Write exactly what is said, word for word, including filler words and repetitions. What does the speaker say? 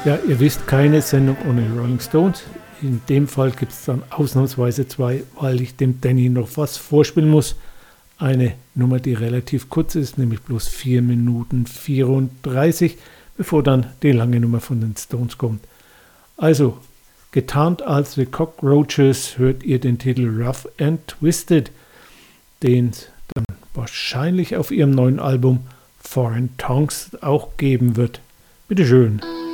Ja, ihr wisst, keine Sendung ohne Rolling Stones. In dem Fall gibt es dann ausnahmsweise zwei, weil ich dem Danny noch was vorspielen muss. Eine Nummer, die relativ kurz ist, nämlich bloß vier Minuten vierunddreißig, bevor dann die lange Nummer von den Stones kommt. Also, getarnt als The Cockroaches hört ihr den Titel Rough and Twisted, den es dann wahrscheinlich auf ihrem neuen Album Foreign Tongues auch geben wird. Bitteschön.